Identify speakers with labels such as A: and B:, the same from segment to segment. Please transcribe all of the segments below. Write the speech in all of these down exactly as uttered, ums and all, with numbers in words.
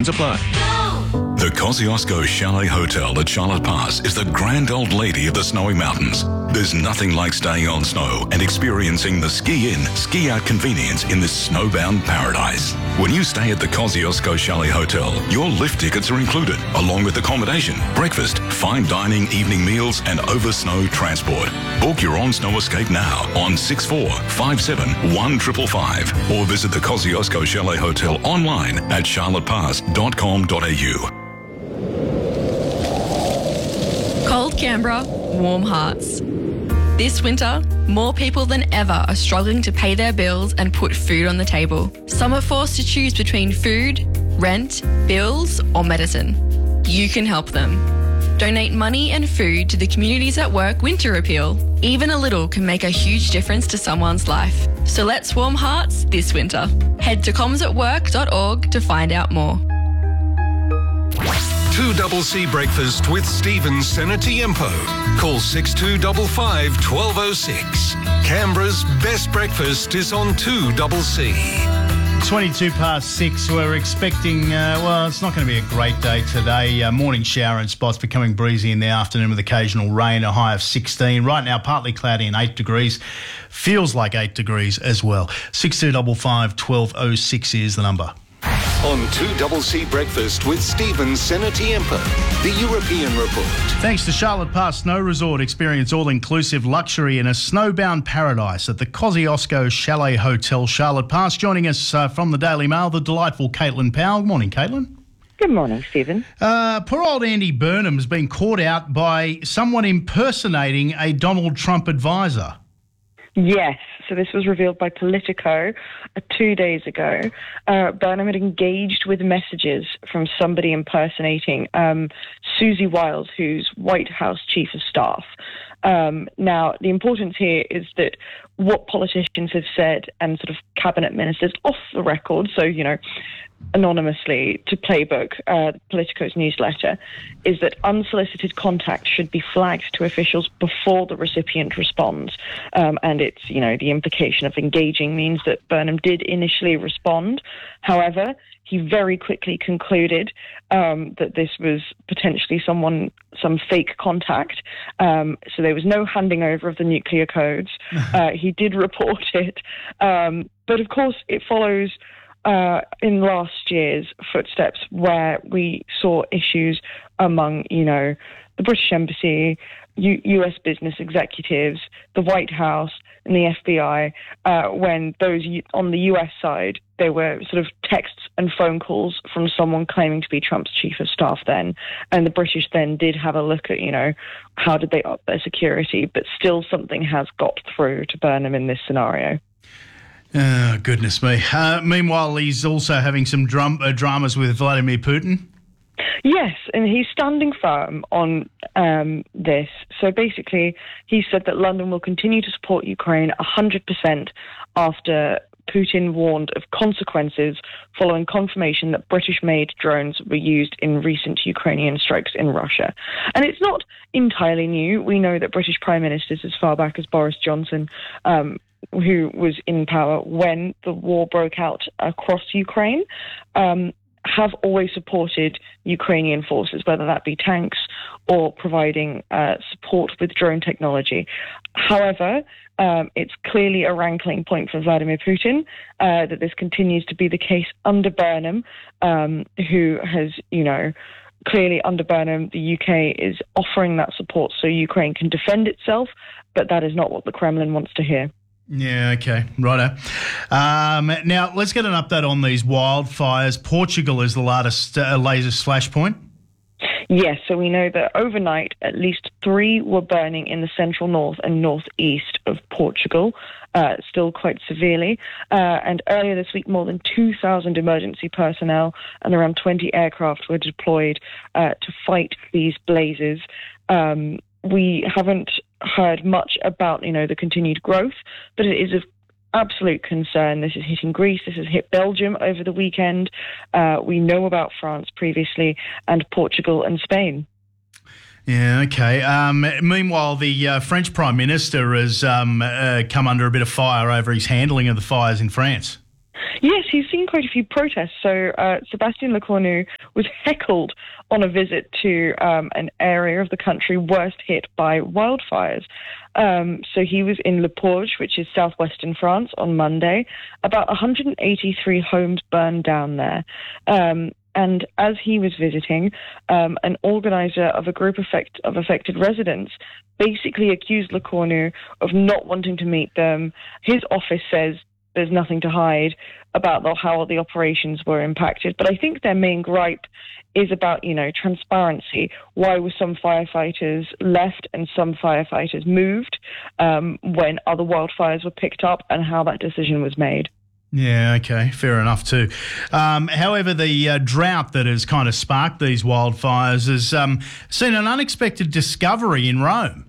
A: Conditions apply.
B: The Kosciuszko Chalet Hotel at Charlotte Pass is the grand old lady of the snowy mountains. There's nothing like staying on snow and experiencing the ski-in, ski-out convenience in this snowbound paradise. When you stay at the Kosciuszko Chalet Hotel, your lift tickets are included, along with accommodation, breakfast, fine dining, evening meals, and over-snow transport. Book your own snow escape now on six four five seven one five five five or visit the Kosciuszko Chalet Hotel online at charlotte pass dot com dot a u.
C: Cold Canberra, warm hearts. This winter, more people than ever are struggling to pay their bills and put food on the table. Some are forced to choose between food, rent, bills, or medicine. You can help them. Donate money and food to the Communities at Work Winter Appeal. Even a little can make a huge difference to someone's life. So let's warm hearts this winter. Head to comms at work dot org to find out more.
D: two C C Breakfast with Stephen Senatiempo. Call six two five five, one two zero six. Canberra's best breakfast is on two C C.
E: twenty-two past six. We're expecting, uh, well, it's not going to be a great day today. Uh, morning shower and spots, becoming breezy in the afternoon with occasional rain, a high of sixteen. Right now, partly cloudy and eight degrees. Feels like eight degrees as well. six two five five, one two zero six is the number.
D: On two C C Breakfast with Stephen Senatiempo, the European Report.
E: Thanks to Charlotte Pass Snow Resort, experience all-inclusive luxury in a snowbound paradise at the Kosciuszko Chalet Hotel, Charlotte Pass. Joining us uh, from the Daily Mail, the delightful Caitlin Powell. Good morning, Caitlin.
F: Good morning, Stephen.
E: Uh, poor old Andy Burnham has been caught out by someone impersonating a Donald Trump advisor.
F: Yes, so this was revealed by Politico uh, two days ago. Uh, Burnham had engaged with messages from somebody impersonating um, Susie Wiles, who's White House Chief of Staff. Um, now, the importance here is that what politicians have said and sort of cabinet ministers off the record, so, you know, anonymously to Playbook, uh, Politico's newsletter, is that unsolicited contact should be flagged to officials before the recipient responds. Um, and it's, you know, the implication of engaging means that Burnham did initially respond. However, he very quickly concluded um, that this was potentially someone, some fake contact. Um, so there was no handing over of the nuclear codes. uh, he did report it. Um, but of course, it follows Uh, in last year's footsteps, where we saw issues among, you know, the British Embassy, U- US business executives, the White House, and the F B I, uh, when those U- on the U S side, there were sort of texts and phone calls from someone claiming to be Trump's chief of staff then, and the British then did have a look at, you know, how did they up their security, but still something has got through to Burnham in this scenario.
E: Oh, goodness me. Uh, meanwhile, he's also having some drum, uh, dramas with Vladimir Putin.
F: Yes, and he's standing firm on um, this. So basically, he said that London will continue to support Ukraine one hundred percent after Putin warned of consequences following confirmation that British-made drones were used in recent Ukrainian strikes in Russia. And it's not entirely new. We know that British Prime Ministers as far back as Boris Johnson, um, who was in power when the war broke out across Ukraine, um, have always supported Ukrainian forces, whether that be tanks or providing uh, support with drone technology. However, um, it's clearly a rankling point for Vladimir Putin uh, that this continues to be the case under Burnham, um, who has, you know, clearly under Burnham, the U K is offering that support so Ukraine can defend itself, but that is not what the Kremlin wants to hear.
E: Yeah, okay, righto. Um, now, let's get an update on these wildfires. Portugal is the latest, uh, latest flashpoint.
F: Yes, so we know that overnight at least three were burning in the central north and northeast of Portugal, uh, still quite severely. Uh, and earlier this week, more than two thousand emergency personnel and around twenty aircraft were deployed uh, to fight these blazes. Um, we haven't heard much about, you know, the continued growth, but it is of absolute concern. This is hitting Greece. This has hit Belgium over the weekend. Uh, we know about France previously, and Portugal and Spain.
E: Yeah, okay. Um, meanwhile, the uh, French Prime Minister has um, uh, come under a bit of fire over his handling of the fires in France.
F: Yes, he's seen quite a few protests. So uh, Sébastien Lecornu was heckled on a visit to um, an area of the country worst hit by wildfires. Um, so he was in Le Porge, which is southwestern France, on Monday. About one hundred eighty-three homes burned down there. Um, and as he was visiting, um, an organizer of a group affect- of affected residents basically accused Le Cornu of not wanting to meet them. His office says there's nothing to hide about the, how the operations were impacted. But I think their main gripe is about, you know, transparency. Why were some firefighters left and some firefighters moved um, when other wildfires were picked up, and how that decision was made?
E: Yeah, okay, fair enough too. Um, however, the uh, drought that has kind of sparked these wildfires has um, seen an unexpected discovery in Rome.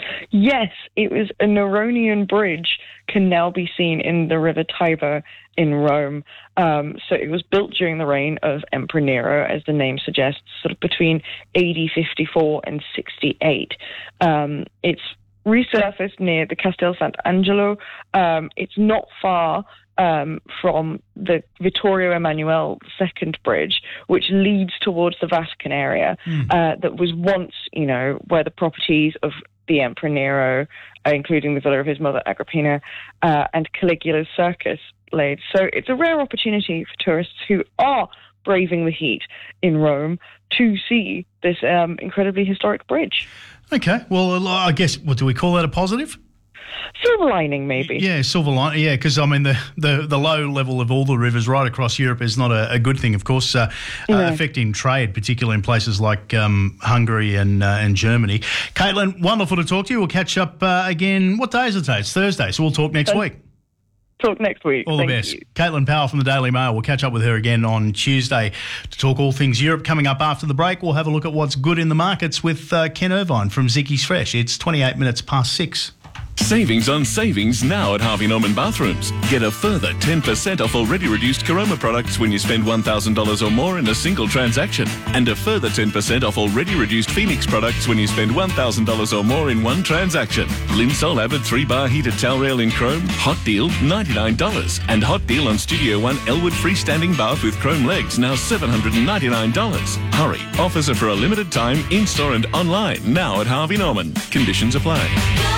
F: Yes, it was a Neronian bridge can now be seen in the River Tiber in Rome. Um, so it was built during the reign of Emperor Nero, as the name suggests, sort of between A D fifty-four and sixty-eight. Um, it's resurfaced near the Castel Sant'Angelo. Um, it's not far um, from the Vittorio Emanuele the Second Bridge, which leads towards the Vatican area, mm. uh, that was once, you know, where the properties of the Emperor Nero, uh, including the villa of his mother Agrippina, uh, and Caligula's circus laid. So it's a rare opportunity for tourists who are braving the heat in Rome to see this um, incredibly historic bridge.
E: Okay, well, I guess, what do we call that, a positive?
F: Silver lining, maybe.
E: Yeah, silver lining, yeah, because, I mean, the, the, the low level of all the rivers right across Europe is not a, a good thing, of course, uh, yeah. uh, affecting trade, particularly in places like um, Hungary and uh, and Germany. Caitlin, wonderful to talk to you. We'll catch up uh, again. What day is it today? It's Thursday, so we'll talk next
F: Th-
E: week.
F: Talk next week.
E: All
F: Thank
E: the best.
F: You.
E: Caitlin Powell from the Daily Mail. We'll catch up with her again on Tuesday to talk all things Europe. Coming up after the break, we'll have a look at what's good in the markets with uh, Ken Irvine from Zicky's Fresh. It's twenty-eight minutes past six.
A: Savings on savings now at Harvey Norman Bathrooms. Get a further ten percent off already reduced Caroma products when you spend one thousand dollars or more in a single transaction. And a further ten percent off already reduced Phoenix products when you spend one thousand dollars or more in one transaction. Linsol Avid three bar heated towel rail in chrome, hot deal ninety-nine dollars. And hot deal on Studio One Elwood freestanding bath with chrome legs, now seven hundred ninety-nine dollars. Hurry, offers are for a limited time, in-store and online, now at Harvey Norman. Conditions apply.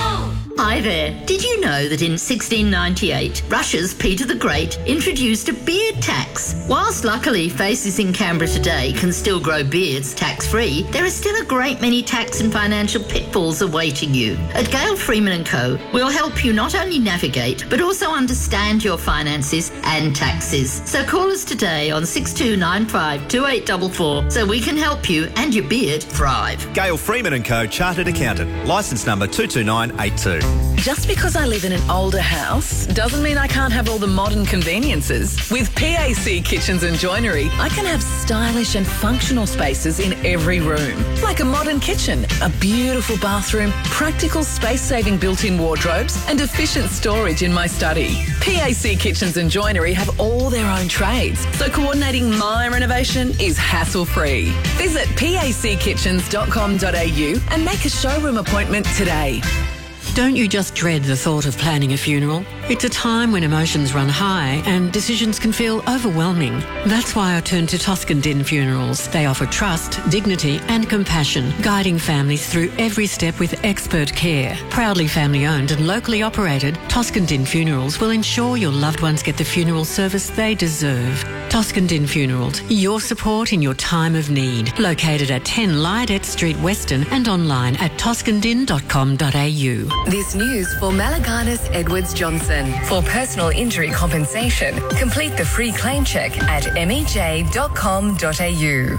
G: Hi there. Did you know that in sixteen ninety-eight, Russia's Peter the Great introduced a beard tax? Whilst luckily faces in Canberra today can still grow beards tax-free, there are still a great many tax and financial pitfalls awaiting you. At Gale Freeman and Co, we'll help you not only navigate, but also understand your finances and taxes. So call us today on six two nine five, two eight four four so we can help you and your beard thrive.
H: Gale Freeman and Co, Chartered Accountant, licence number two two nine eight two.
I: Just because I live in an older house doesn't mean I can't have all the modern conveniences. With P A C Kitchens and Joinery, I can have stylish and functional spaces in every room. Like a modern kitchen, a beautiful bathroom, practical space-saving built-in wardrobes and efficient storage in my study. P A C Kitchens and Joinery have all their own trades, so coordinating my renovation is hassle-free. Visit p a c kitchens dot com dot a u and make a showroom appointment today.
J: Don't you just dread the thought of planning a funeral? It's a time when emotions run high and decisions can feel overwhelming. That's why I turned to Toscan Din Funerals. They offer trust, dignity and compassion, guiding families through every step with expert care. Proudly family owned and locally operated, Toscan Din Funerals will ensure your loved ones get the funeral service they deserve. Toscan Din Funerals, your support in your time of need. Located at ten Lydet Street, Weston, and online at toscan din dot com dot a u.
K: This news for Malaganas Edwards Johnson. For personal injury compensation, complete the free claim check at m e j dot com dot a u.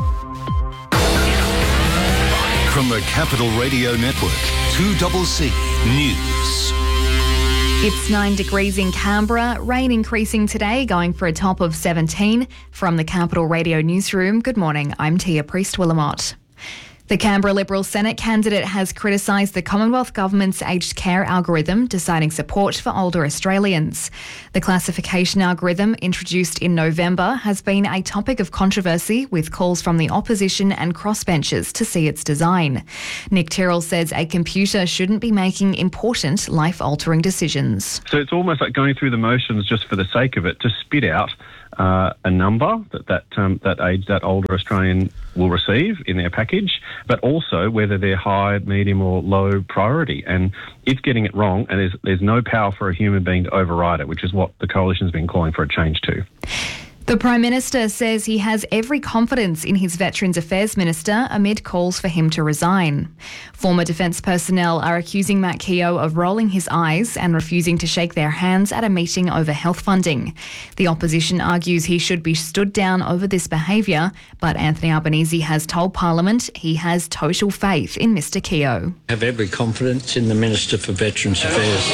D: From the Capital Radio Network, two C C News.
L: It's nine degrees in Canberra, rain increasing today, going for a top of seventeen. From the Capital Radio Newsroom, good morning, I'm Tia Priest-Willamott. The Canberra Liberal Senate candidate has criticised the Commonwealth Government's aged care algorithm, deciding support for older Australians. The classification algorithm, introduced in November, has been a topic of controversy, with calls from the opposition and crossbenchers to see its design. Nick Tyrrell says a computer shouldn't be making important life-altering decisions.
M: So it's almost like going through the motions just for the sake of it, to spit out uh, a number that that, um, that age, that older Australian will receive in their package, but also whether they're high, medium or low priority. And it's getting it wrong, and there's, there's no power for a human being to override it, which is what the Coalition's been calling for a change to.
L: The Prime Minister says he has every confidence in his Veterans Affairs Minister amid calls for him to resign. Former Defence personnel are accusing Matt Keogh of rolling his eyes and refusing to shake their hands at a meeting over health funding. The opposition argues he should be stood down over this behaviour, but Anthony Albanese has told Parliament he has total faith in Mr Keogh.
N: I have every confidence in the Minister for Veterans Affairs.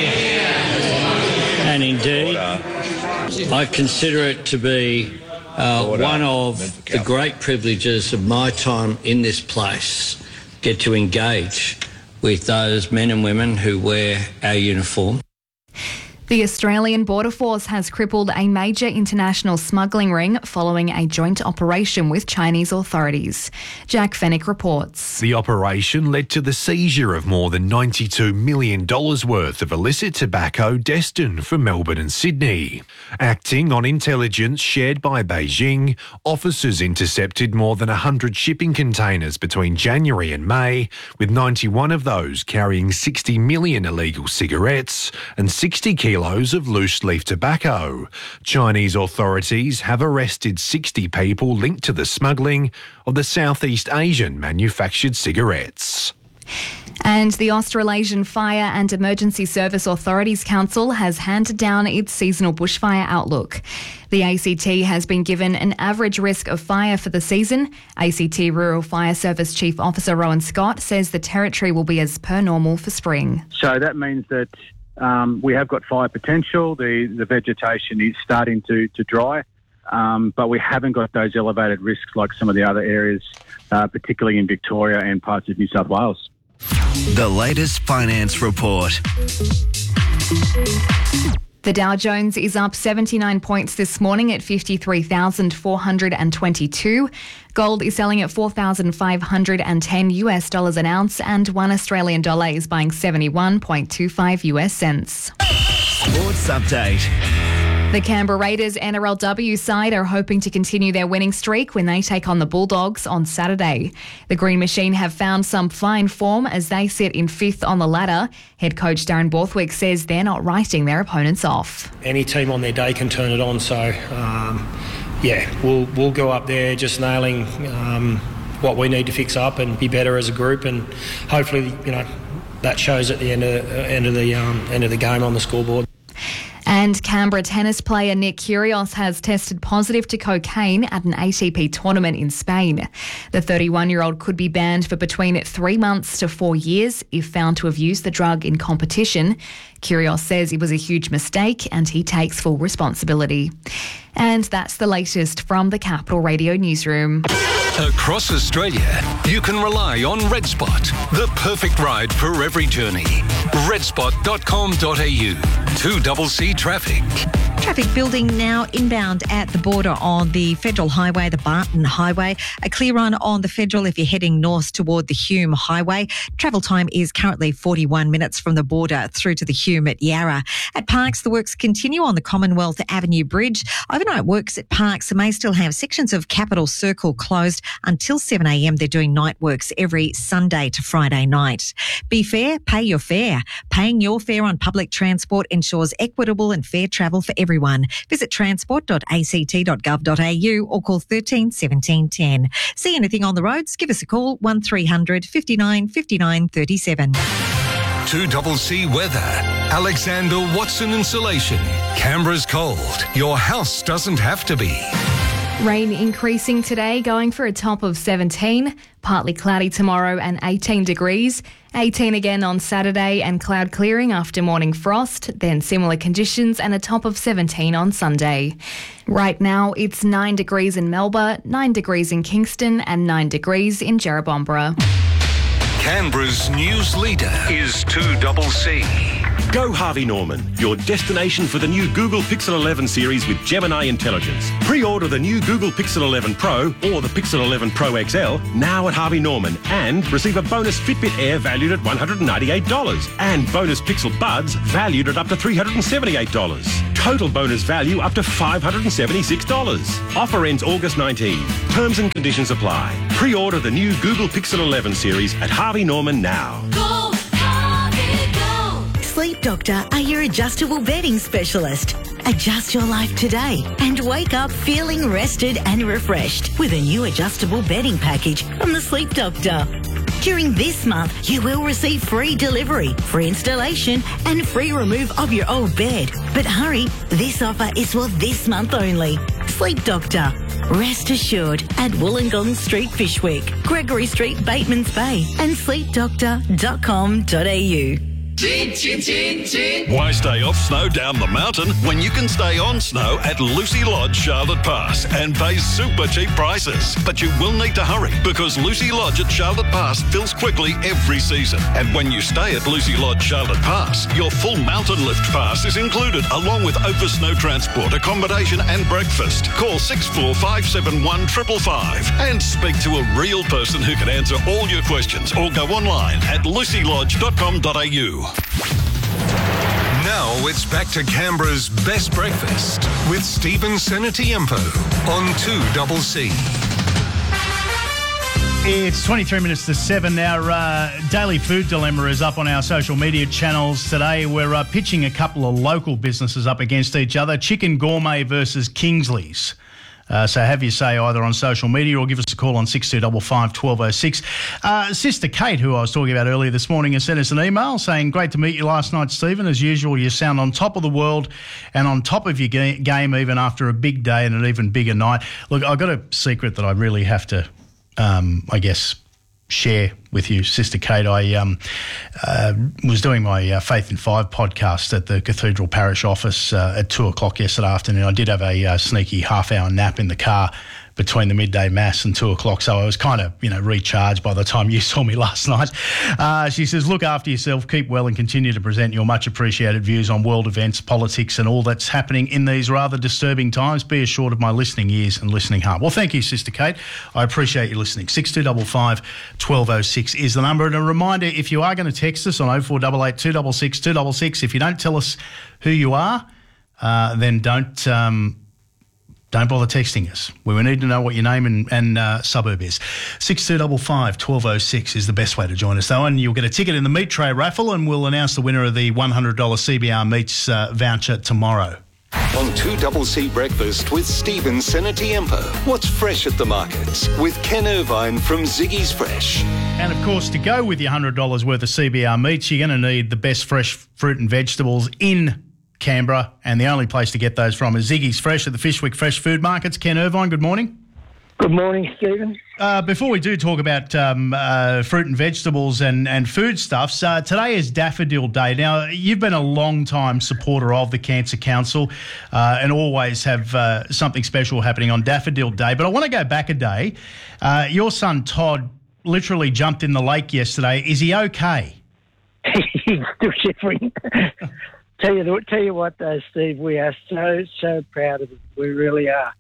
N: And indeed, I consider it to be uh, one of the great privileges of my time in this place, get to engage with those men and women who wear our uniform.
L: The Australian Border Force has crippled a major international smuggling ring following a joint operation with Chinese authorities. Jack Fennick reports.
O: The operation led to the seizure of more than ninety-two million dollars worth of illicit tobacco destined for Melbourne and Sydney. Acting on intelligence shared by Beijing, officers intercepted more than one hundred shipping containers between January and May, with ninety-one of those carrying sixty million illegal cigarettes and sixty kilos of loose-leaf tobacco. Chinese authorities have arrested sixty people linked to the smuggling of the Southeast Asian manufactured cigarettes.
L: And the Australasian Fire and Emergency Service Authorities Council has handed down its seasonal bushfire outlook. The A C T has been given an average risk of fire for the season. A C T Rural Fire Service Chief Officer Rowan Scott says the territory will be as per normal for spring.
P: So that means that Um, we have got fire potential. The, the vegetation is starting to, to dry, um, but we haven't got those elevated risks like some of the other areas, uh, particularly in Victoria and parts of New South Wales.
Q: The latest finance report.
L: The Dow Jones is up seventy-nine points this morning at fifty-three thousand four hundred twenty-two. Gold is selling at four thousand five hundred ten US dollars an ounce, and one Australian dollar is buying seventy-one point two five US cents.
Q: Sports update.
L: The Canberra Raiders N R L W side are hoping to continue their winning streak when they take on the Bulldogs on Saturday. The Green Machine have found some fine form as they sit in fifth on the ladder. Head coach Darren Borthwick says they're not writing their opponents off.
R: Any team on their day can turn it on, so um, yeah, we'll we'll go up there just nailing um, what we need to fix up and be better as a group, and hopefully, you know, that shows at the end of uh, end of the um, end of the game on the scoreboard.
L: And Canberra tennis player Nick Kyrgios has tested positive to cocaine at an A T P tournament in Spain. The thirty-one-year-old could be banned for between three months to four years if found to have used the drug in competition. Kyrgios says it was a huge mistake and he takes full responsibility. And that's the latest from the Capital Radio newsroom.
D: Across Australia, you can rely on RedSpot, the perfect ride for every journey. red spot dot com dot a u. two C C traffic.
S: Traffic building now inbound at the border on the Federal Highway, the Barton Highway. A clear run on the Federal if you're heading north toward the Hume Highway. Travel time is currently forty-one minutes from the border through to the Hume at Yarra. At Parks, the works continue on the Commonwealth Avenue Bridge. Overnight works at Parks may still have sections of Capital Circle closed until seven a m. They're doing night works every Sunday to Friday night. Be fair, pay your fare. Paying your fare on public transport ensures equitable and fair travel for everyone. Visit transport dot a c t dot gov dot a u or call thirteen seventeen ten. See anything on the roads? Give us a call one three hundred fifty-nine fifty-nine thirty-seven.
D: two C C weather. Alexander Watson Insulation. Canberra's cold. Your house doesn't have to be.
L: Rain increasing today, going for a top of seventeen. Partly cloudy tomorrow and eighteen degrees. eighteen again on Saturday and cloud clearing after morning frost. Then similar conditions and a top of seventeen on Sunday. Right now it's nine degrees in Melbourne, nine degrees in Kingston and nine degrees in Jerrabomberra.
D: Canberra's news leader is two C C.
T: Go Harvey Norman, your destination for the new Google Pixel eleven series with Gemini Intelligence. Pre-order the new Google Pixel eleven Pro or the Pixel eleven Pro X L now at Harvey Norman and receive a bonus Fitbit Air valued at one hundred ninety-eight dollars and bonus Pixel Buds valued at up to three hundred seventy-eight dollars. Total bonus value up to five hundred seventy-six dollars. Offer ends August nineteenth. Terms and conditions apply. Pre-order the new Google Pixel eleven series at Harvey Norman now.
U: Go, Harvey, go! Sleep Doctor are your adjustable bedding specialist. Adjust your life today and wake up feeling rested and refreshed with a new adjustable bedding package from the Sleep Doctor. During this month, you will receive free delivery, free installation and free remove of your old bed. But hurry, this offer is for this month only. Sleep Doctor. Rest assured at Wollongong Street, Fishwick, Gregory Street, Batemans Bay and sleep doctor dot com dot a u.
V: Chin, chin, chin, chin. Why stay off snow down the mountain when you can stay on snow at Lucy Lodge, Charlotte Pass and pay super cheap prices? But you will need to hurry because Lucy Lodge at Charlotte Pass fills quickly every season. And when you stay at Lucy Lodge, Charlotte Pass, your full mountain lift pass is included along with over snow transport, accommodation and breakfast. Call six four five seven one five five five and speak to a real person who can answer all your questions or go online at lucy lodge dot com dot a u.
D: Now it's back to Canberra's Best Breakfast with Stephen Senatiempo on two C C.
E: It's twenty-three minutes to seven. Our uh, Daily Food Dilemma is up on our social media channels today. We're uh, pitching a couple of local businesses up against each other. Chicken Gourmet versus Kingsley's. Uh, so have your say either on social media or give us a call on six two five five, one two zero six. Uh, Sister Kate, who I was talking about earlier this morning, has sent us an email saying, great to meet you last night, Stephen. As usual, you sound on top of the world and on top of your ga- game even after a big day and an even bigger night. Look, I've got a secret that I really have to, um, I guess, share with you, Sister Kate. I um, uh, was doing my uh, Faith in Five podcast at the Cathedral Parish office uh, at two o'clock yesterday afternoon. I did have a uh, sneaky half-hour nap in the car between the midday mass and two o'clock, so I was kind of, you know, recharged by the time you saw me last night. Uh, she says, look after yourself, keep well and continue to present your much appreciated views on world events, politics and all that's happening in these rather disturbing times. Be assured of my listening ears and listening heart. Well, thank you, Sister Kate. I appreciate you listening. six two five five, one two zero six is the number. And a reminder, if you are going to text us on oh four eight eight, two six six, two six six, if you don't tell us who you are, uh, then don't... Um, Don't bother texting us. We need to know what your name and, and uh, suburb is. six two five five, one two zero six is the best way to join us, though, and you'll get a ticket in the meat tray raffle, and we'll announce the winner of the one hundred dollars C B R Meats uh, voucher tomorrow.
D: On two C C Breakfast with Stephen Senatiempo. What's fresh at the markets with Ken Irvine from Ziggy's Fresh.
E: And, of course, to go with your one hundred dollars worth of C B R meats, you're going to need the best fresh fruit and vegetables in Canberra, and the only place to get those from is Ziggy's Fresh at the Fishwick Fresh Food Markets. Ken Irvine, good morning.
W: Good morning, Stephen.
E: Uh, before we do talk about um, uh, fruit and vegetables and, and foodstuffs, uh, today is Daffodil Day. Now, you've been a long-time supporter of the Cancer Council uh, and always have uh, something special happening on Daffodil Day. But I want to go back a day. Uh, your son, Todd, literally jumped in the lake yesterday. Is he okay?
W: He's still shivering. Tell you, tell you what, though, Steve, we are so, so proud of him. We really are.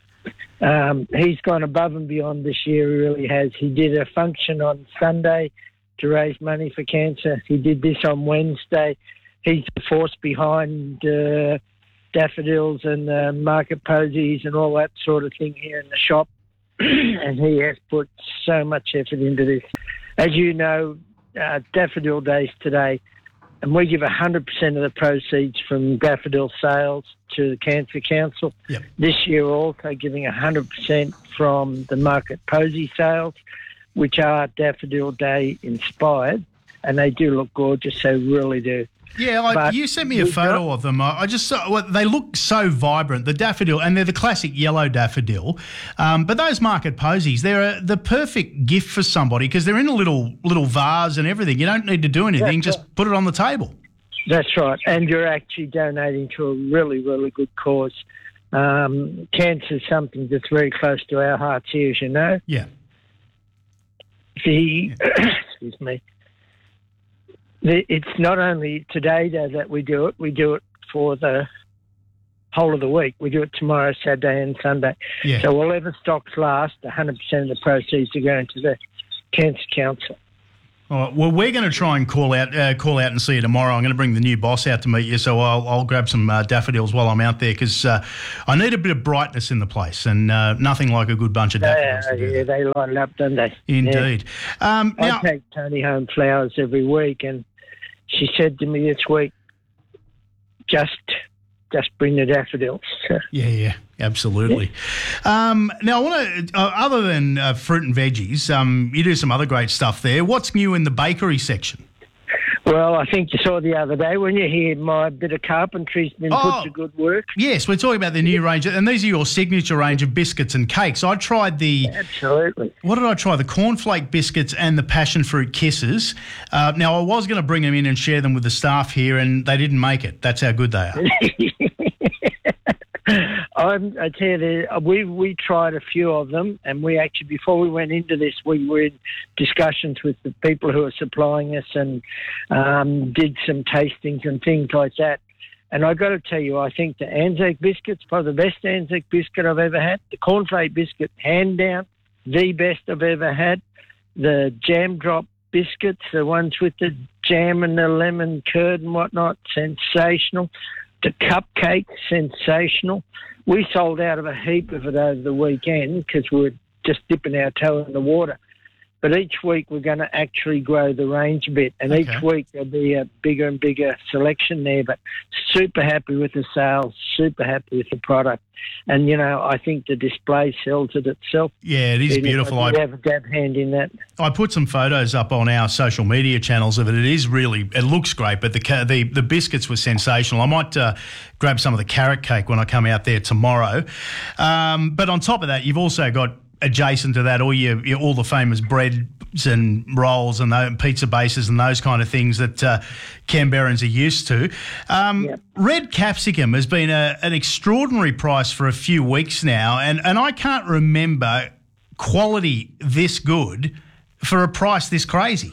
W: Um, he's gone above and beyond this year, he really has. He did a function on Sunday to raise money for cancer. He did this on Wednesday. He's the force behind uh, daffodils and uh, market posies and all that sort of thing here in the shop. And he has put so much effort into this. As you know, uh, Daffodil Day's today, and we give one hundred percent of the proceeds from daffodil sales to the Cancer Council.
E: Yep.
W: This year we're also giving one hundred percent from the market posy sales, which are Daffodil Day inspired, and they do look gorgeous, they really do.
E: Yeah, like
W: But
E: you sent me a
W: we've
E: photo
W: got-
E: of them. I I just saw, well, they look so vibrant, the daffodil, and they're the classic yellow daffodil. Um, but those market posies, they're a, the perfect gift for somebody because they're in a little little vase and everything. You don't need to do anything,
W: That's
E: just put it on the table.
W: That's right, and you're actually donating to a really, really good cause. Um, cancer is something that's very close to our hearts here, as you know.
E: Yeah.
W: The, excuse me, the, it's not only today though, that we do it, we do it for the whole of the week. We do it tomorrow, Saturday and Sunday.
E: Yeah.
W: So whatever stocks last, one hundred percent of the proceeds are going to the Cancer Council.
E: All right, well, we're going to try and call out uh, call out and see you tomorrow. I'm going to bring the new boss out to meet you, so I'll, I'll grab some uh, daffodils while I'm out there because uh, I need a bit of brightness in the place, and uh, nothing like a good bunch of daffodils.
W: Yeah,
E: to do
W: yeah,
E: that.
W: they light it up, don't they?
E: Indeed.
W: Yeah.
E: Um, now,
W: I take Tony home flowers every week, and she said to me this week, just just bring the daffodils.
E: Yeah, yeah, absolutely. Yeah. Um, now, I want to, uh, other than uh, fruit and veggies, um, you do some other great stuff there. What's new in the bakery section?
W: Well, I think you saw the other day when you hear my bit of carpentry's been
E: Oh.
W: put to good work.
E: Yes, we're talking about the new range, and these are your signature range of biscuits and cakes. I tried the...
W: Absolutely.
E: What did I try? The cornflake biscuits and the passion fruit kisses. Uh, now, I was going to bring them in and share them with the staff here, and they didn't make it. That's how good they are.
W: I'm, I tell you, we we tried a few of them, and we actually, before we went into this, we were in discussions with the people who are supplying us and um, did some tastings and things like that. And I got to tell you, I think the Anzac biscuits, probably the best Anzac biscuit I've ever had. The cornflake biscuit, hand down, the best I've ever had. The jam drop biscuits, the ones with the jam and the lemon curd and whatnot, sensational. The cupcake, sensational. We sold out of a heap of it over the weekend because we were just dipping our toe in the water. But each week we're going to actually grow the range a bit, and
E: Okay.
W: each week there'll be a bigger and bigger selection there. But super happy with the sales, super happy with the product. And, you know, I think the display sells it itself.
E: Yeah, it is
W: Even if
E: beautiful.
W: I
E: I-
W: did have a dab hand in that.
E: I put some photos up on our social media channels of it. It is really, it looks great, but the ca- the, the biscuits were sensational. I might uh, grab some of the carrot cake when I come out there tomorrow. Um, but on top of that, you've also got adjacent to that all your, your all the famous breads and rolls and those pizza bases and those kind of things that uh, Canberrans are used to. Um, Red capsicum has been a, an extraordinary price for a few weeks now, and, and I can't remember quality this good for a price this crazy.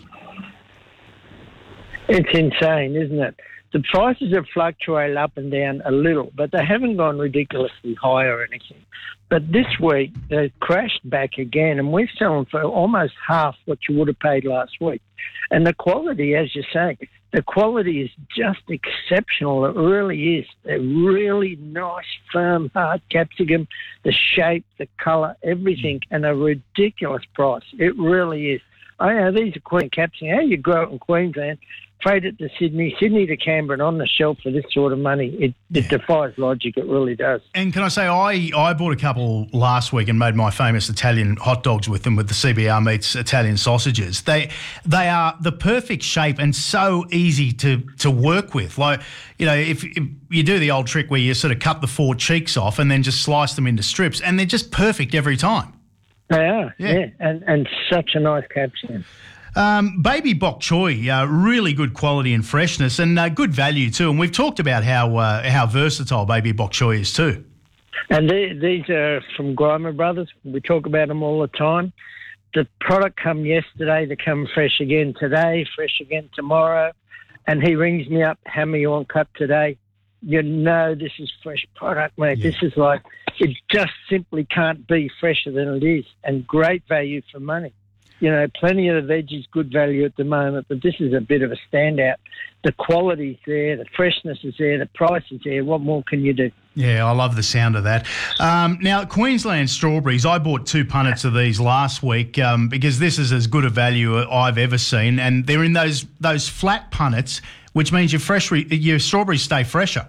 W: It's insane, isn't it? The prices have fluctuated up and down a little, but they haven't gone ridiculously high or anything. But this week, they've crashed back again, and we're selling for almost half what you would have paid last week. And the quality, as you say, the quality is just exceptional. It really is. A really nice, firm, hard capsicum, the shape, the colour, everything, and a ridiculous price. It really is. Oh, yeah, these are Queen capsicum. How you grow it in Queensland, trade it to Sydney, Sydney to Canberra, and on the shelf for this sort of money. It, it defies logic. It really does.
E: And can I say, I, I bought a couple last week and made my famous Italian hot dogs with them, with the C B R Meats Italian sausages. They they are the perfect shape and so easy to, to work with. Like, you know, if, if you do the old trick where you sort of cut the four cheeks off and then just slice them into strips, and they're just perfect every time.
W: They are,
E: Yeah.
W: yeah, and, and such a nice capsicum.
E: Um, baby bok choy, uh, really good quality and freshness, and uh, good value too. And we've talked about how uh, how versatile baby bok choy is too.
W: And they, these are from Greimer Brothers. We talk about them all the time. The product come yesterday. They come fresh again today, fresh again tomorrow. And he rings me up, how many you want cut today? You know this is fresh product, mate.
E: Yeah.
W: This is like, it just simply can't be fresher than it is, and great value for money. You know, plenty of the veggies, good value at the moment, but this is a bit of a standout. The quality's there, the freshness is there, the price is there. What more can you do?
E: Yeah, I love the sound of that. Um, now, Queensland strawberries, I bought two punnets of these last week um, because this is as good a value I've ever seen, and they're in those those flat punnets, which means your fresh re- your strawberries stay fresher.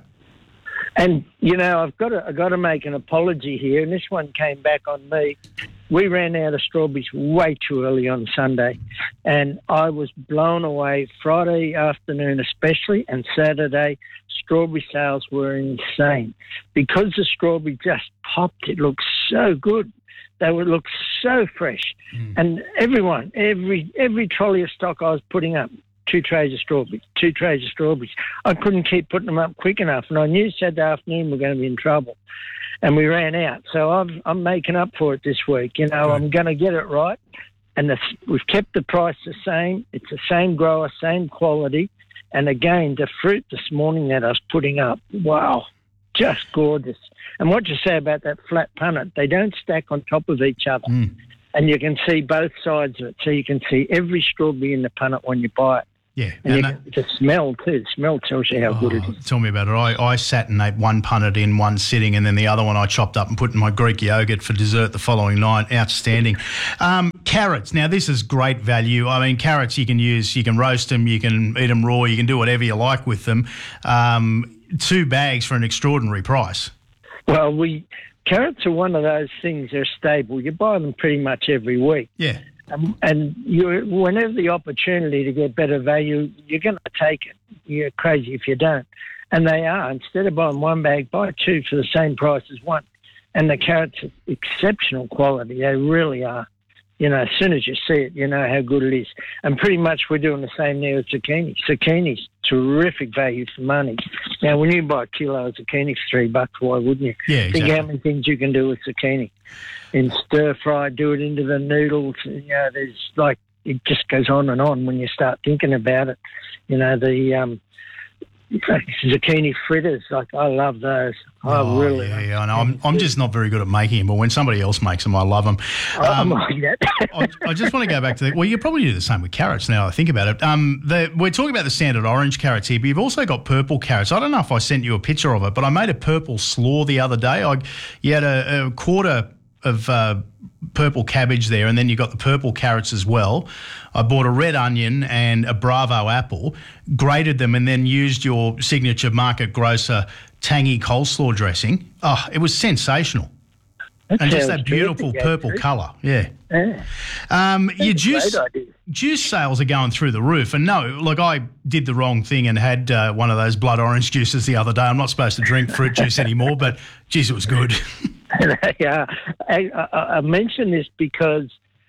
W: And, you know, I've got to, I've got to make an apology here, and this one came back on me. We ran out of strawberries way too early on Sunday, and I was blown away Friday afternoon especially, and Saturday. Strawberry sales were insane. Because the strawberry just popped, it looked so good. They would look so fresh. Mm. And everyone, every every trolley of stock I was putting up, two trays of strawberries, two trays of strawberries. I couldn't keep putting them up quick enough, and I knew Saturday afternoon we were going to be in trouble. And we ran out. So I'm, I'm making up for it this week. You know, Good. I'm going to get it right. and the, we've kept the price the same. It's the same grower, same quality. And again, the fruit this morning that I was putting up, wow, just gorgeous. And what you say about that flat punnet, they don't stack on top of each other.
E: Mm.
W: And you can see both sides of it. So you can see every strawberry in the punnet when you buy it.
E: Yeah.
W: And,
E: and
W: you
E: that-
W: can, the smell too. The smell tells you how good it is.
E: Tell me about it. I, I sat and ate one punnet in one sitting, and then the other one I chopped up and put in my Greek yogurt for dessert the following night. Outstanding. Um, carrots. Now, this is great value. I mean, carrots you can use, you can roast them, you can eat them raw, you can do whatever you like with them. Um, two bags for an extraordinary price.
W: Well, we carrots are one of those things. They're stable. You buy them pretty much every week.
E: Yeah.
W: Um, and you, whenever the opportunity to get better value, you're going to take it. You're crazy if you don't. And they are. Instead of buying one bag, buy two for the same price as one. And the carrots are exceptional quality. They really are. You know, as soon as you see it, you know how good it is. And pretty much we're doing the same now with zucchini. Zucchini's terrific value for money. Now, when you buy a kilo of zucchini for three bucks, why wouldn't you?
E: Yeah, exactly.
W: Think how many things you can do with zucchini. In stir fry, do it into the noodles. You know, there's like, it just goes on and on when you start thinking about it. You know, the um, zucchini fritters, like I love those. I
E: Oh,
W: really
E: yeah, yeah, I know. I'm, I'm just not very good at making them, but when somebody else makes them, I love them.
W: I'm like that.
E: I, I just want to go back to the, well, you probably do the same with carrots now I think about it. Um, the, we're talking about the standard orange carrots here, but you've also got purple carrots. I don't know if I sent you a picture of it, but I made a purple slaw the other day. I, you had a, a quarter of uh, purple cabbage there, and then you got the purple carrots as well. I bought a red onion and a Bravo apple, grated them, and then used your signature Market Grocer tangy coleslaw dressing. Oh, it was sensational.
W: That
E: and just
W: sounds
E: that beautiful
W: terrific,
E: purple
W: actually.
E: colour, yeah.
W: Yeah.
E: Um, your
W: That's a great
E: juice
W: idea.
E: juice sales are going through the roof. And no, look, I did the wrong thing and had uh, one of those blood orange juices the other day. I'm not supposed to drink fruit juice anymore, but geez, it was good.
W: yeah, I, I, I mention this because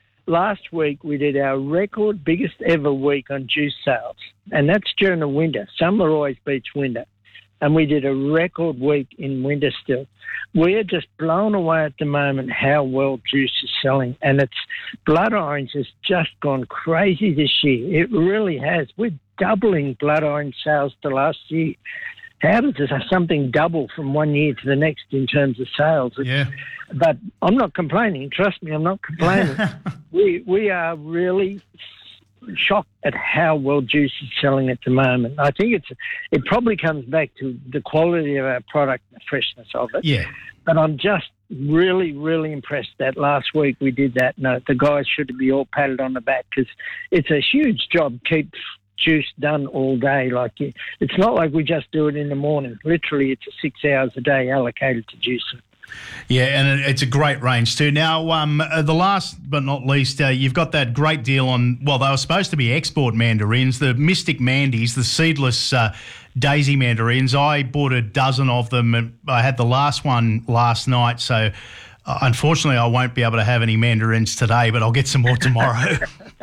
W: last week we did our record biggest ever week on juice sales, and that's during the winter. Summer always beats winter, and we did a record week in winter still. We're just blown away at the moment how well juice is selling, and it's blood orange has just gone crazy this year. It really has. We're doubling blood orange sales to last year. How does something double from one year to the next in terms of sales?
E: Yeah.
W: But I'm not complaining. Trust me, I'm not complaining. we we are really shocked at how well juice is selling at the moment. I think it's it probably comes back to the quality of our product, the freshness of it.
E: Yeah.
W: But I'm just really, really impressed that last week we did that. No, the guys should be all patted on the back because it's a huge job. Keep juice done all day. Like you, it's not like we just do it in the morning. Literally, it's six hours a day allocated to juicing.
E: Yeah, and it- it's a great range too. Now, um, uh, the last but not least, uh, you've got that great deal on, well, they were supposed to be export mandarins, the Mystic Mandies, the seedless uh, daisy mandarins. I bought a dozen of them, and I had the last one last night, so uh, unfortunately I won't be able to have any mandarins today, but I'll get some more tomorrow.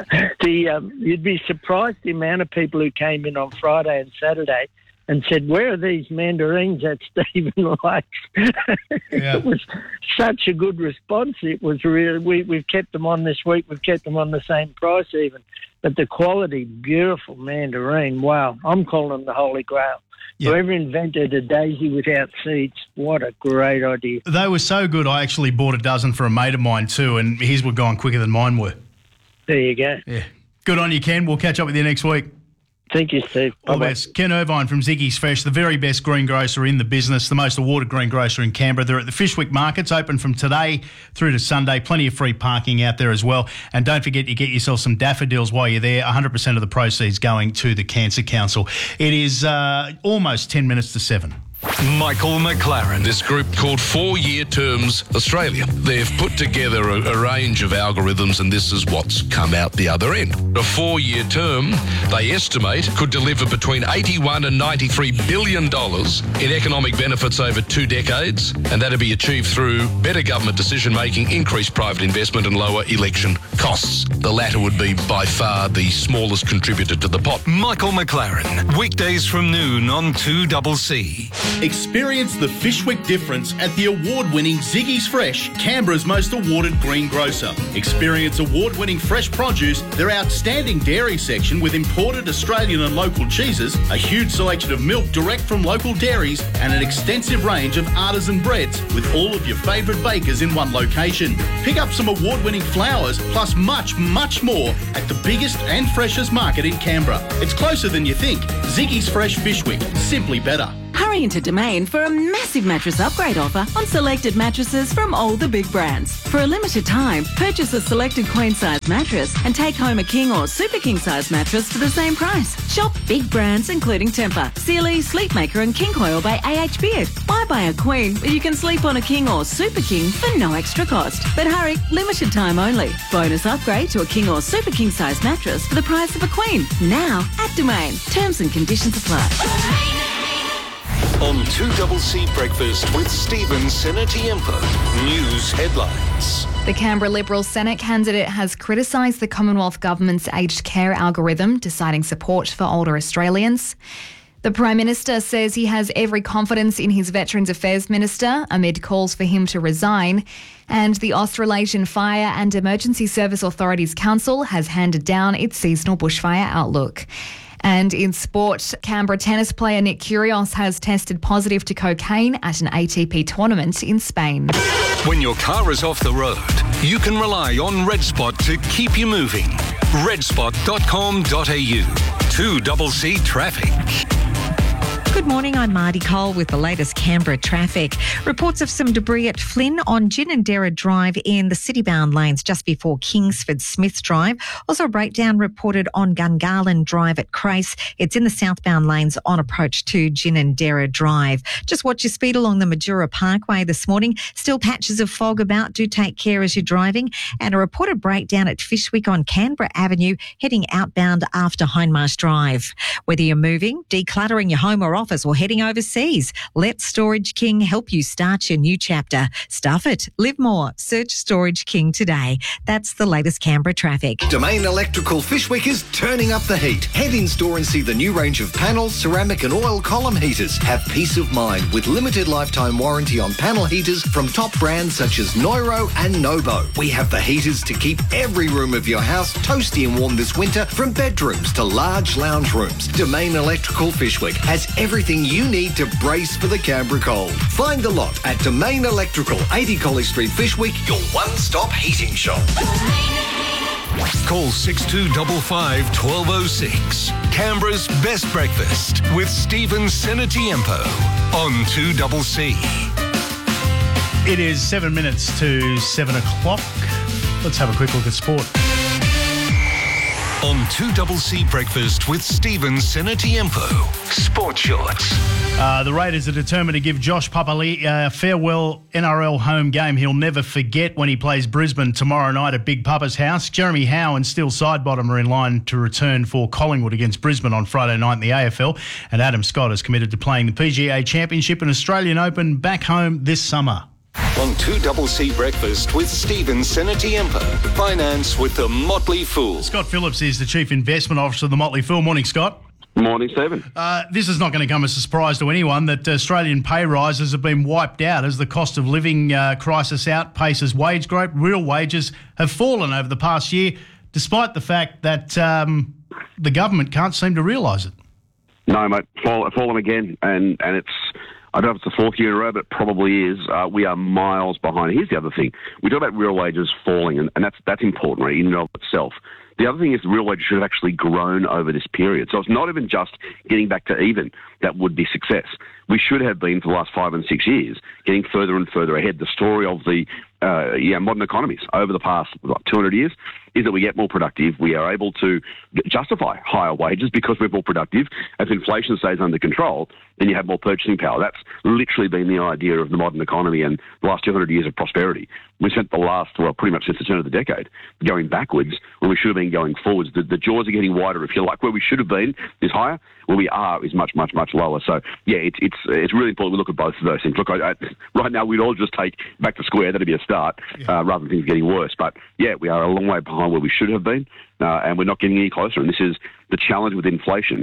W: The um, you'd be surprised the amount of people who came in on Friday and Saturday and said, "Where are these mandarins that Stephen likes?"
E: Yeah.
W: It was such a good response. It was really we we've kept them on this week. We've kept them on the same price even, but the quality, beautiful mandarin. Wow, I'm calling them the Holy Grail.
E: Yeah.
W: Whoever invented a daisy without seeds, what a great idea.
E: They were so good, I actually bought a dozen for a mate of mine too, and his were gone quicker than mine were.
W: There you go.
E: Yeah. Good on you, Ken. We'll catch up with you next week.
W: Thank you, Steve.
E: All the
W: Bye-bye.
E: best. Ken Irvine from Ziggy's Fresh, the very best greengrocer in the business, the most awarded greengrocer in Canberra. They're at the Fishwick Markets, open from today through to Sunday. Plenty of free parking out there as well. And don't forget, you get yourself some daffodils while you're there. one hundred percent of the proceeds going to the Cancer Council. It is uh, almost ten minutes to seven.
V: Michael McLaren. This group called Four Year Terms Australia. They've put together a, a range of algorithms, and this is what's come out the other end. A four-year term, they estimate, could deliver between eighty-one and ninety-three billion dollars in economic benefits over two decades, and that'll be achieved through better government decision-making, increased private investment and lower election costs. The latter would be by far the smallest contributor to the pot.
D: Michael McLaren, weekdays from noon on two C C.
B: Experience the Fishwick difference at the award-winning Ziggy's Fresh, Canberra's most awarded green grocer. Experience award-winning fresh produce, their outstanding dairy section with imported Australian and local cheeses, a huge selection of milk direct from local dairies, and an extensive range of artisan breads with all of your favourite bakers in one location. Pick up some award-winning flowers plus much, much more at the biggest and freshest market in Canberra. It's closer than you think. Ziggy's Fresh Fishwick. Simply better.
C: Hurry into Domain for a massive mattress upgrade offer on selected mattresses from all the big brands. For a limited time, purchase a selected queen size mattress and take home a king or super king size mattress for the same price. Shop big brands including Tempur, Sealy, Sleepmaker and King Coil by A H Beard. Why buy a queen where you can sleep on a king or super king for no extra cost? But hurry, limited time only. Bonus upgrade to a king or super king size mattress for the price of a queen. Now at Domain. Terms and conditions apply.
D: On two C Breakfast with Stephen Senatiempo. News headlines.
L: The Canberra Liberal Senate candidate has criticised the Commonwealth Government's aged care algorithm, deciding support for older Australians. The Prime Minister says he has every confidence in his Veterans Affairs Minister amid calls for him to resign. And the Australasian Fire and Emergency Service Authorities Council has handed down its seasonal bushfire outlook. And in sport, Canberra tennis player Nick Kyrgios has tested positive to cocaine at an A T P tournament in Spain.
D: When your car is off the road, you can rely on Red Spot to keep you moving. red spot dot com dot a u. two C traffic.
S: Good morning, I'm Marty Cole with the latest Canberra traffic. Reports of some debris at Flynn on Ginninderra Drive in the city-bound lanes just before Kingsford Smith Drive. Also a breakdown reported on Gungarland Drive at Crace. It's in the southbound lanes on approach to Ginninderra Drive. Just watch your speed along the Majura Parkway this morning. Still patches of fog about. Do take care as you're driving. And a reported breakdown at Fishwick on Canberra Avenue heading outbound after Hindmarsh Drive. Whether you're moving, decluttering your home or office or heading overseas, let Storage King help you start your new chapter. Stuff it, live more. Search Storage King today. That's the latest Canberra traffic.
F: Domain Electrical Fishwick is turning up the heat. Head in store and see the new range of panels, ceramic and oil column heaters. Have peace of mind with limited lifetime warranty on panel heaters from top brands such as Neuro and Nobo. We have the heaters to keep every room of your house toasty and warm this winter, from bedrooms to large lounge rooms. Domain Electrical Fishwick has everything you need to brace for the Canberra cold. Find the lot at Domain Electrical, eighty College Street, Fishwick, your one-stop heating shop.
D: Call six two five five, one two zero six. Canberra's Best Breakfast with Stephen Senatiempo on two C.
E: It is seven minutes to seven o'clock. Let's have a quick look at sport.
D: On two C Breakfast with Stephen Senatiempo. Sports Shorts.
E: Uh, the Raiders are determined to give Josh Papali a farewell N R L home game he'll never forget when he plays Brisbane tomorrow night at Big Papa's house. Jeremy Howe and Steele Sidebottom are in line to return for Collingwood against Brisbane on Friday night in the A F L. And Adam Scott is committed to playing the P G A Championship and Australian Open back home this summer.
D: On two C Breakfast with Stephen Senatiempo. Finance with the Motley Fool.
E: Scott Phillips is the Chief Investment Officer of the Motley Fool. Morning, Scott.
X: Morning, Stephen.
E: Uh, this is not going to come as a surprise to anyone that Australian pay rises have been wiped out as the cost of living uh, crisis outpaces wage growth. Real wages have fallen over the past year, despite the fact that um, the government can't seem to realise it.
X: No, mate, fall, fallen again, and, and it's... I don't know if it's the fourth year in a row, but it probably is. Uh, we are miles behind. Here's the other thing. We talk about real wages falling, and, and that's that's important, right, in and of itself. The other thing is the real wages should have actually grown over this period. So it's not even just getting back to even that would be success. We should have been, for the last five and six years, getting further and further ahead. The story of the uh, yeah, modern economies over the past what, two hundred years is that we get more productive. We are able to justify higher wages because we're more productive. As inflation stays under control, then you have more purchasing power. That's literally been the idea of the modern economy and the last two hundred years of prosperity. We spent the last, well, pretty much since the turn of the decade, going backwards when we should have been going forwards. The, the jaws are getting wider, if you like. Where we should have been is higher. Where we are is much, much, much lower. So, yeah, it's it's it's really important we look at both of those things. Look, I, I, right now we'd all just take back to square. That'd be a start, uh, rather than things getting worse. But, yeah, we are a long way behind where we should have been, uh, and we're not getting any closer. And this is the challenge with inflation.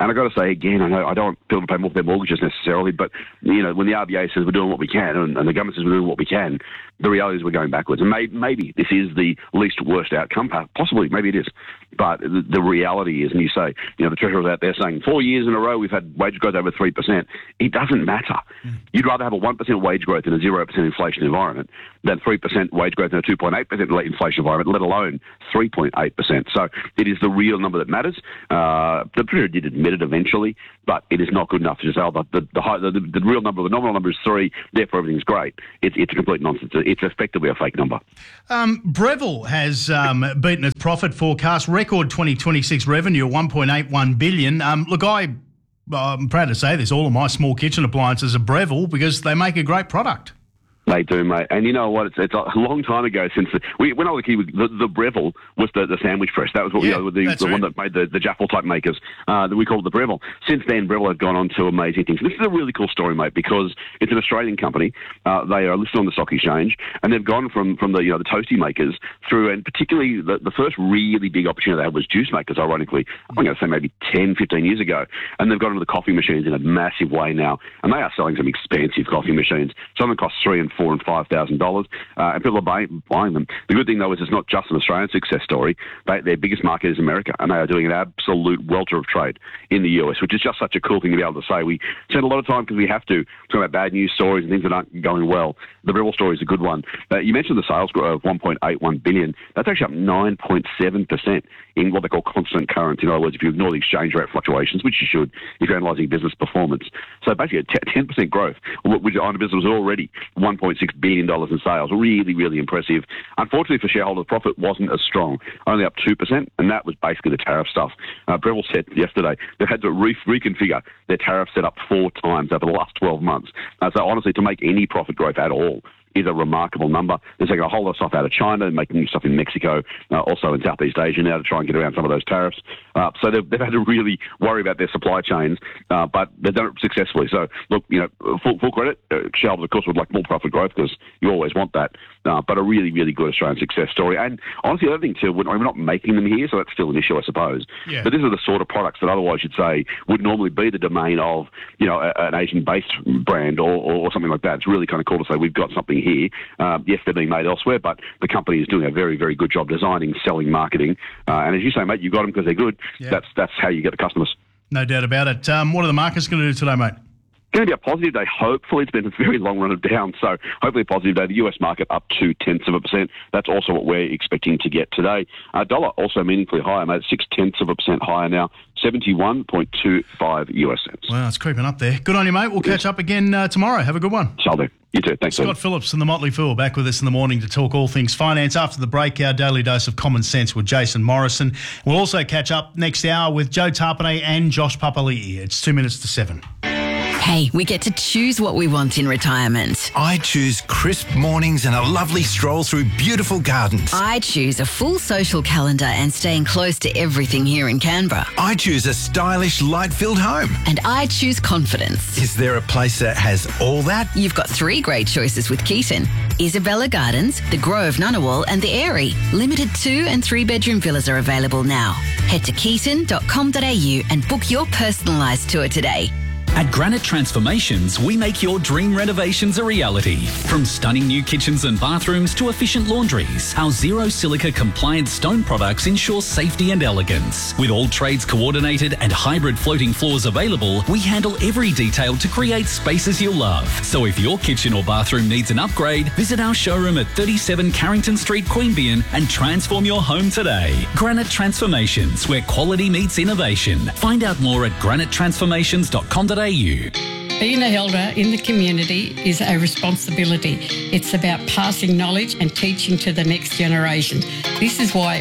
X: And I've got to say, again, I know I don't want people to pay more for their mortgages necessarily, but, you know, when the R B A says we're doing what we can and, and the government says we're doing what we can, the reality is we're going backwards. And may, maybe this is the least worst outcome. Possibly, maybe it is. But the, the reality is, and you say, you know, the Treasurer's out there saying four years in a row we've had wage growth over three percent. It doesn't matter. Mm. You'd rather have a one percent wage growth in a zero percent inflation environment than three percent wage growth in a two point eight percent inflation environment, let alone three point eight percent. So it is the real number that matters. Uh, the Treasurer did admit it eventually, but it is not good enough to just say, oh, the, the, the, high, the, the real number, the nominal number is three, therefore everything's great. It's, it's a complete nonsense. It's effectively a fake number.
E: Um, Breville has um, beaten its profit forecast, record twenty twenty-six revenue of one point eight one billion dollars. Um, look, I, I'm proud to say this, all of my small kitchen appliances are Breville because they make a great product.
X: They do, mate. And you know what? It's, it's a long time ago since the, we, when I was a kid, the, the Breville was the, the sandwich press. That was what
E: yeah,
X: you know, the, the
E: right.
X: one that made the, the Jaffle type makers uh, that we called the Breville. Since then, Breville have gone on to amazing things. This is a really cool story, mate, because it's an Australian company. Uh, they are listed on the stock exchange, and they've gone from, from the you know the toasty makers through, and particularly the, the first really big opportunity they had was juice makers. Ironically, I'm going to say maybe ten, fifteen years ago, and they've gone into the coffee machines in a massive way now, and they are selling some expensive coffee machines. Some of them cost three and four and five thousand dollars, uh, and people are buying, buying them. The good thing, though, is it's not just an Australian success story. They, their biggest market is America, and they are doing an absolute welter of trade in the U S, which is just such a cool thing to be able to say. We spend a lot of time, because we have to, talk about bad news stories and things that aren't going well. The Breville story is a good one. Uh, you mentioned the sales growth of one point eight one billion dollars. That's actually up nine point seven percent in what they call constant currency. In other words, if you ignore the exchange rate fluctuations, which you should if you're analysing business performance. So basically a ten percent growth, which on a business was already one point six billion dollars in sales. Really, really impressive. Unfortunately for shareholders, profit wasn't as strong, only up two percent, and that was basically the tariff stuff. Uh, Breville said yesterday they've had to re- reconfigure their tariff setup four times over the last twelve months. Uh, so honestly, to make any profit growth at all is a remarkable number. They're taking a whole lot of stuff out of China and making new stuff in Mexico, uh, also in Southeast Asia now to try and get around some of those tariffs. Uh, so they've, they've had to really worry about their supply chains, uh, but they've done it successfully. So, look, you know, full, full credit. Uh, shareholders, of course, would like more profit growth because you always want that. Uh, but a really, really good Australian success story. And honestly, the other thing too, we're not making them here, so that's still an issue, I suppose.
E: Yeah.
X: But these are the sort of products that otherwise you'd say would normally be the domain of, you know, a, an Asian-based brand or, or something like that. It's really kind of cool to say we've got something here. Um, yes, they're being made elsewhere, but the company is doing a very, very good job designing, selling, marketing. Uh, and as you say, mate, you've got them because they're good. Yeah. That's that's how you get the customers.
E: No doubt about it. Um, what are the markets going to do today, mate?
X: Going to be a positive day, hopefully. It's been a very long run of down, so hopefully a positive day. The U S market up two tenths of a percent. That's also what we're expecting to get today. Uh, dollar also meaningfully higher, mate. Six tenths of a percent higher now. seventy-one point two five U S cents.
E: Wow, it's creeping up there. Good on you, mate. We'll catch up again uh, tomorrow. Have a good one.
X: Shall do. You too. Thanks,
E: Scott
X: Steve.
E: Phillips and the Motley Fool back with us in the morning to talk all things finance. After the break, our daily dose of common sense with Jason Morrison. We'll also catch up next hour with Joe Tarpanay and Josh Papali'i. It's two minutes to seven.
A: Hey, we get to choose what we want in retirement.
G: I choose crisp mornings and a lovely stroll through beautiful gardens.
A: I choose a full social calendar and staying close to everything here in Canberra.
G: I choose a stylish, light-filled home.
A: And I choose confidence.
G: Is there a place that has all that?
A: You've got three great choices with Keaton. Isabella Gardens, the Grove Ngunnawal and the Airy. Limited two and three bedroom villas are available now. Head to keaton dot com dot a u and book your personalised tour today.
H: At Granite Transformations, we make your dream renovations a reality. From stunning new kitchens and bathrooms to efficient laundries, our zero silica compliant stone products ensure safety and elegance. With all trades coordinated and hybrid floating floors available, we handle every detail to create spaces you'll love. So if your kitchen or bathroom needs an upgrade, visit our showroom at thirty-seven Carrington Street, Queanbeyan and transform your home today. Granite Transformations, where quality meets innovation. Find out more at granite transformations dot com dot a u.
I: Being an elder in the community is a responsibility. It's about passing knowledge and teaching to the next generation. This is why